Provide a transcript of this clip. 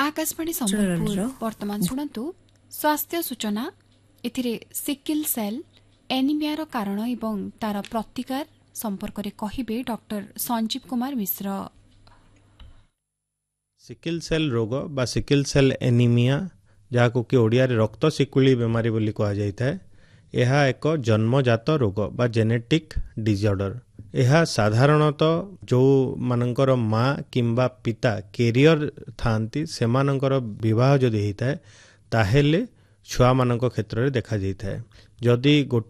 आकाशवाणी संबलपुर वर्तमान शुणु स्वास्थ्य सूचना एथिरे सिकिल सेल एनीमिया कारण एवं तार प्रतिकार संपर्क रे कहिबे doctor Sanjeev Kumar Mishra. Sickle cell रोग बा सिकिल सेल एनीमिया जहाँ कि ओडिया रे रक्त सिकुली बेमारी बोली कहा जाता है। यह एक जन्मजात रोग बा जेनेटिक डिजॉर्डर। यह साधारणतः जो मानकर माँ किंबा पिता कैरियर थांती से मानकर विवाह जदि होता है ताहेले छुआ मानक क्षेत्र में देखा जाता है। जदि